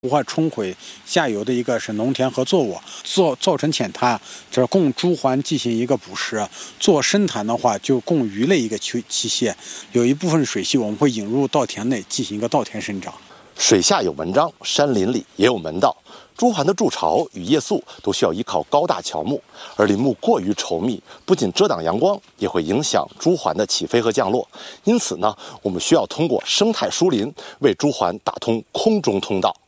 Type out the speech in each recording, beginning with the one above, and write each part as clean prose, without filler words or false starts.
不会冲毁下游的一个是农田和作物，造成浅滩，这供猪环进行一个捕食。做深潭的话，就供鱼类一个栖息。有一部分水系我们会引入稻田内进行一个稻田生长。 水下有文章，山林里也有门道。猪环的筑巢与夜宿都需要依靠高大乔木，而林木过于稠密，不仅遮挡阳光，也会影响猪环的起飞和降落。因此呢，我们需要通过生态疏林为猪环打通空中通道。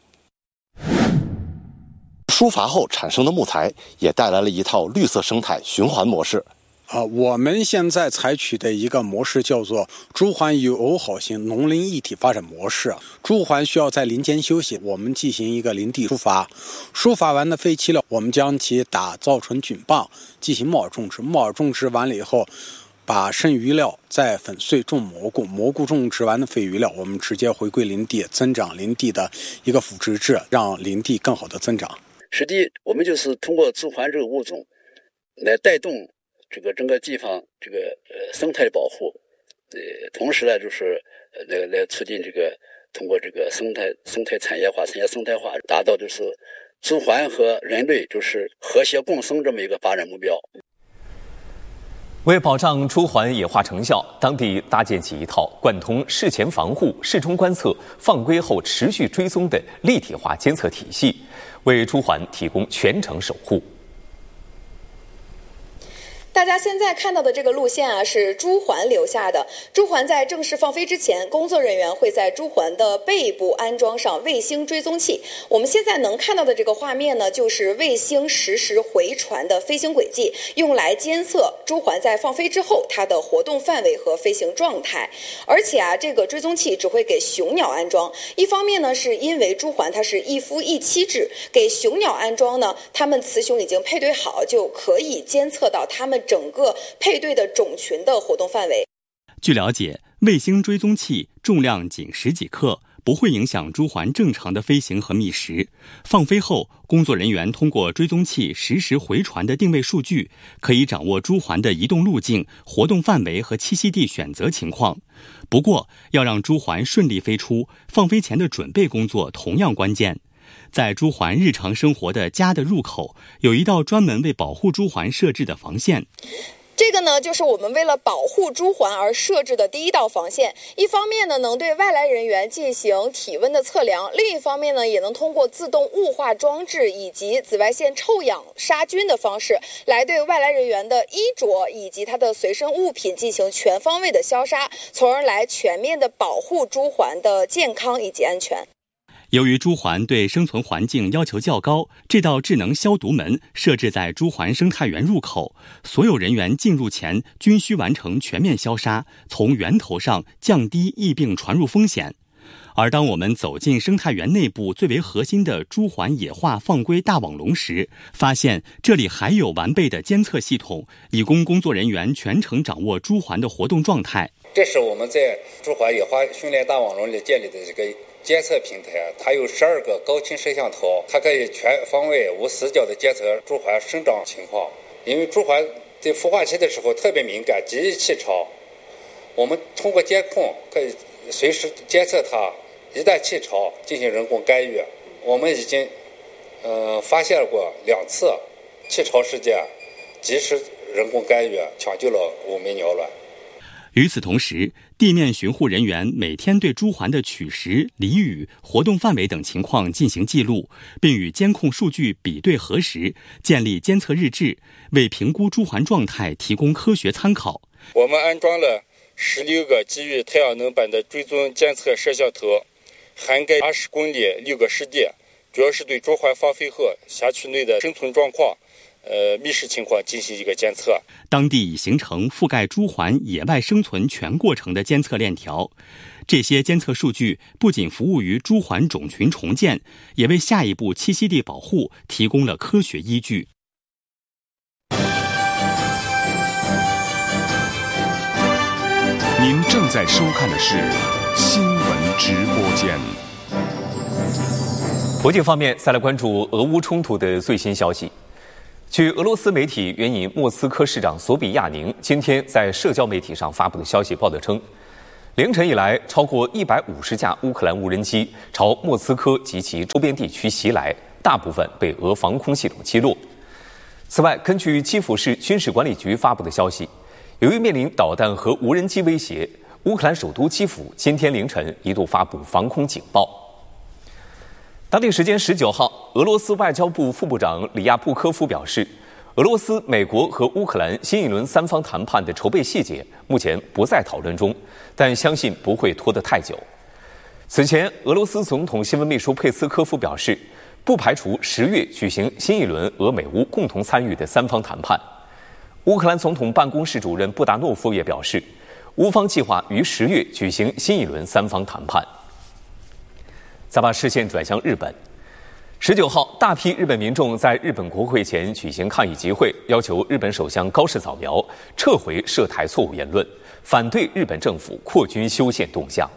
疏伐后产生的木材也带来了一套绿色生态循环模式。 我们现在采取的一个模式叫做猪环有偶好型农林一体发展模式。猪环需要在林间休息，我们进行一个林地疏伐。疏伐完的废弃料，我们将其打造成菌棒，进行木耳种植。木耳种植完了以后，把剩余料再粉碎种蘑菇。蘑菇种植完的废余料，我们直接回归林地，增长林地的一个腐殖质，让林地更好的增长。 实际我们就是通过猪环这个物种来带动这个整个地方这个生态的保护，同时呢就是来促进这个通过这个生态产业化、产业生态化，达到就是猪环和人类就是和谐共生这么一个发展目标。 为保障猪环野化成效，当地搭建起一套贯通事前防护、事中观测、放归后持续追踪的立体化监测体系，为猪环提供全程守护。 大家现在看到的这个路线啊，是猪环留下的。猪环在正式放飞之前，工作人员会在猪环的背部安装上卫星追踪器。我们现在能看到的这个画面呢，就是卫星实时回传的飞行轨迹，用来监测猪环在放飞之后它的活动范围和飞行状态。而且啊，这个追踪器只会给雄鸟安装。一方面呢，是因为猪环它是一夫一妻制，给雄鸟安装呢，它们雌雄已经配对好，就可以监测到它们整个配对的种群的活动范围。 据了解，卫星追踪器重量仅10几克，不会影响猪环正常的飞行和觅食。放飞后，工作人员通过追踪器实时回传的定位数据，可以掌握猪环的移动路径、活动范围和栖息地选择情况。不过，要让猪环顺利飞出，放飞前的准备工作同样关键。在猪环日常生活的家的入口，有一道专门为保护猪环设置的防线。 这个呢，就是我们为了保护猪环而设置的第一道防线。一方面呢，能对外来人员进行体温的测量；另一方面呢，也能通过自动雾化装置以及紫外线臭氧杀菌的方式，来对外来人员的衣着以及他的随身物品进行全方位的消杀，从而来全面的保护猪环的健康以及安全。 由于猪环对生存环境要求较高，这道智能消毒门设置在猪环生态园入口，所有人员进入前均需完成全面消杀，从源头上降低疫病传入风险。而当我们走进生态园内部最为核心的猪环野化放归大网笼时，发现这里还有完备的监测系统，以供工作人员全程掌握猪环的活动状态。 这是我们在猪环野化训练大网笼里建立的这个监测平台，它有12个高清摄像头，它可以全方位无死角的监测猪环生长情况。因为猪环在孵化期的时候特别敏感，极易弃巢，我们通过监控可以随时监测它，一旦弃巢进行人工干预。我们已经发现过2次弃巢事件，及时人工干预抢救了5枚鸟卵。 与此同时，地面巡护人员每天对猪环的取食、离羽、活动范围等情况进行记录，并与监控数据比对核实，建立监测日志，为评估猪环状态提供科学参考。 我们安装了16个基于太阳能板的追踪监测摄像头，涵盖20公里6个湿地，主要是对猪环放飞后辖区内的生存状况、觅食情况进行一个监测。 当地已形成覆盖猪环野外生存全过程的监测链条。这些监测数据不仅服务于猪环种群重建，也为下一步栖息地保护提供了科学依据。 您正在收看的是新闻直播间。 国际方面，再来关注俄乌冲突的最新消息。据俄罗斯媒体援引莫斯科市长索比亚宁今天在社交媒体上发布的消息报道称， 凌晨以来，超过150架乌克兰无人机朝莫斯科及其周边地区袭来，大部分被俄防空系统击落。此外，根据基辅市军事管理局发布的消息，由于面临导弹和无人机威胁，乌克兰首都基辅今天凌晨一度发布防空警报。当地时间19号，俄罗斯外交部副部长里亚布科夫表示，俄罗斯、美国和乌克兰新一轮三方谈判的筹备细节目前不在讨论中，但相信不会拖得太久。此前，俄罗斯总统新闻秘书佩斯科夫表示，不排除10月举行新一轮俄美乌共同参与的三方谈判。乌克兰总统办公室主任布达诺夫也表示，乌方计划于10月举行新一轮三方谈判。再把视线转向日本。19号，大批日本民众在日本国会前举行抗议集会，要求日本首相高市早苗撤回涉台错误言论，反对日本政府扩军修宪动向。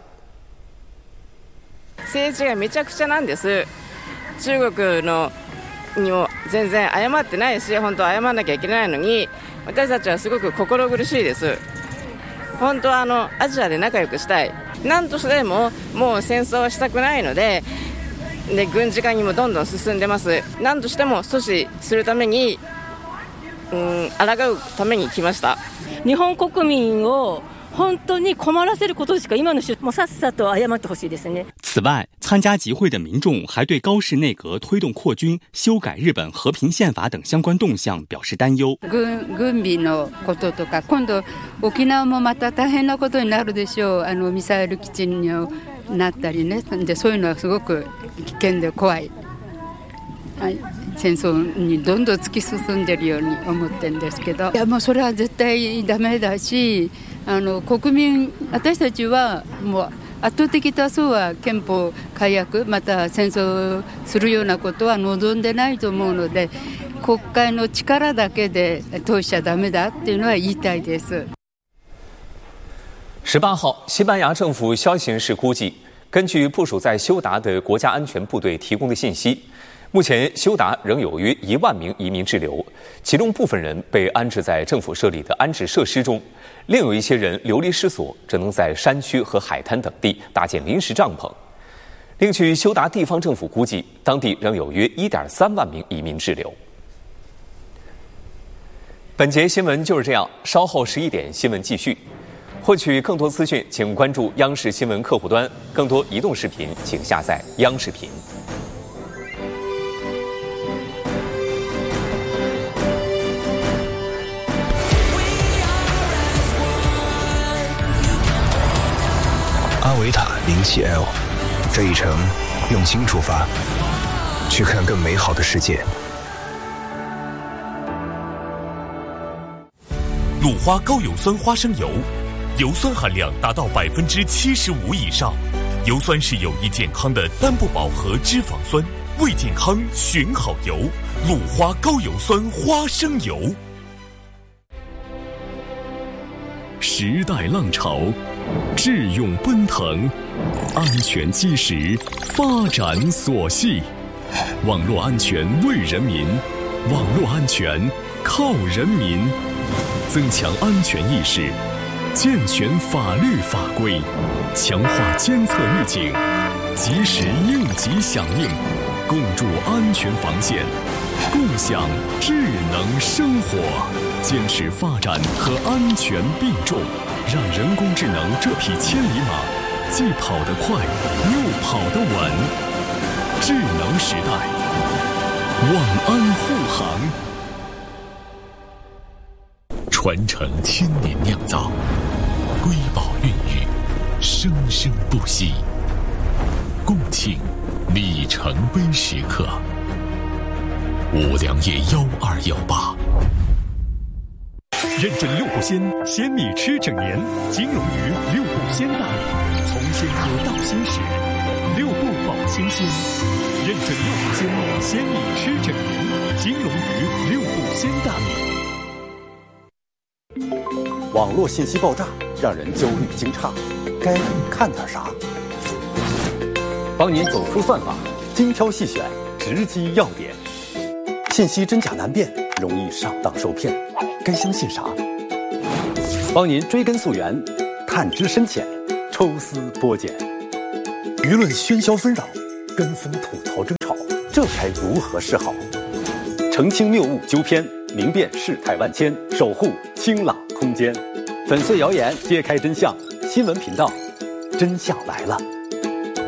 政治がめちゃくちゃなんです。中国のにも全然謝ってないし、本当は謝らなきゃいけないのに、私たちはすごく心苦しいです。本当はアジアで仲良くしたい。何としてももう戦争はしたくないので。で軍事化にもどんどん進んでます。何としても阻止するために、抗うために来ました。 日本国民を本当に困らせることしか今のもうさっさと謝ってほしいですね。 此外，参加集会的民众还对高市内阁推动扩军、修改日本和平宪法等相关动向表示担忧。 軍備のこととか、今度沖縄もまた大変なことになるでしょう。ミサイル基地になったりね。でそういうのはすごく危険で怖い。戦争にどんどん突き進んでるように思ってるんですけど、いやもうそれは絶対ダメだし、国民私たちはもう圧倒的多数は憲法改悪また戦争するようなことは望んでないと思うので、国会の力だけで通しちゃダメだっていうのは言いたいです。 18号，西班牙政府消息人士估计，根据部署在休达的国家安全部队提供的信息，目前休达仍有约1万名移民滞留，其中部分人被安置在政府设立的安置设施中，另有一些人流离失所，只能在山区和海滩等地搭建临时帐篷。另据休达地方政府估计，当地仍有约1.3万名移民滞留。本节新闻就是这样，稍后11点新闻继续。获取更多资讯，请关注央视新闻客户端。更多移动视频，请下载央视频。 阿维塔07L，这一程用心出发，去看更美好的世界。 鲁花高油酸花生油，油酸含量达到75%以上，油酸是有益健康的单不饱和脂肪酸，为健康选好油。鲁花高油酸花生油。 时代浪潮，智勇奔腾，安全基石，发展所系。网络安全为人民，网络安全靠人民。增强安全意识，健全法律法规，强化监测预警，及时应急响应，共筑安全防线，共享智能生活。坚持发展和安全并重，让人工智能这匹千里马既跑得快又跑得稳。智能时代，万安护航。 传承千年酿造，瑰宝孕育，生生不息。共庆里程碑时刻。五粮液1218。 认准六步鲜，鲜米吃整年。金龙鱼六步鲜大米，从鲜喝到新时，六步保新鲜。认准六步鲜，鲜米吃整年。金龙鱼六步鲜大米。 网络信息爆炸让人焦虑惊诧，该看点啥？帮您走出算法，精挑细选，直击要点。信息真假难辨，容易上当受骗，该相信啥？帮您追根溯源，探知深浅， 抽丝剥茧。舆论喧嚣纷扰，跟风吐槽争吵，这该如何是好？澄清谬误纠偏，明辨事态万千，守护清朗空间。粉碎谣言，揭开真相。新闻频道，真相来了。